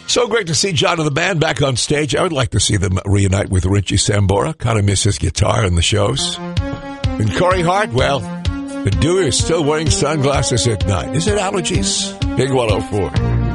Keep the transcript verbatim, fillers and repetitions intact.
So great to see John and the band back on stage. I would like to see them reunite with Richie Sambora. Kind of miss his guitar in the shows. And Corey Hart, well, the dude is still wearing sunglasses at night. Is it allergies? Big one oh four.